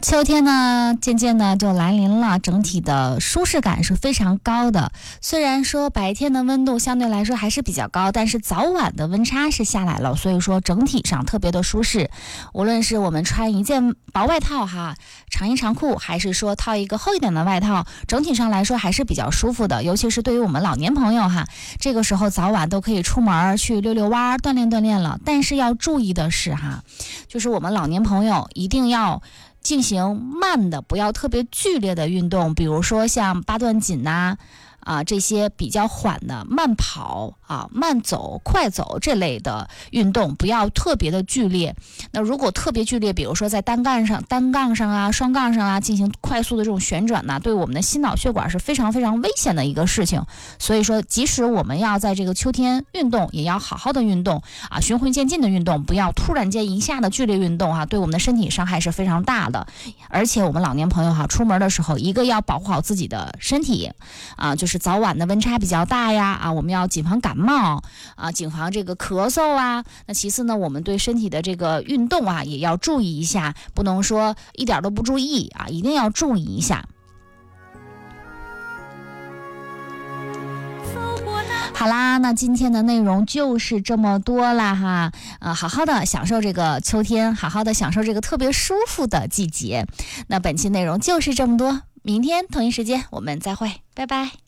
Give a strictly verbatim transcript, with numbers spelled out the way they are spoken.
秋天呢，渐渐的就来临了，整体的舒适感是非常高的。虽然说白天的温度相对来说还是比较高，但是早晚的温差是下来了，所以说整体上特别的舒适。无论是我们穿一件薄外套哈，长衣长裤，还是说套一个厚一点的外套，整体上来说还是比较舒服的。尤其是对于我们老年朋友哈，这个时候早晚都可以出门去溜溜弯锻炼锻炼了。但是要注意的是哈，就是我们老年朋友一定要进行慢的，不要特别剧烈的运动，比如说像八段锦呐、啊，啊这些比较缓的慢跑啊、慢走、快走这类的运动，不要特别的剧烈。那如果特别剧烈，比如说在单杠上、单杠上啊、双杠上啊进行快速的这种旋转呢，对我们的心脑血管是非常非常危险的一个事情。所以说，即使我们要在这个秋天运动，也要好好的运动啊，循序渐进的运动，不要突然间一下的剧烈运动哈、啊，对我们的身体伤害是非常大的。而且我们老年朋友哈，出门的时候，一个要保护好自己的身体啊，就是早晚的温差比较大呀啊，我们要谨防感冒啊，谨防这个咳嗽啊。那其次呢，我们对身体的这个运动啊，也要注意一下，不能说一点都不注意啊，一定要注意一下。好啦，那今天的内容就是这么多啦哈，呃，好好的享受这个秋天，好好的享受这个特别舒服的季节。那本期内容就是这么多，明天同一时间我们再会，拜拜。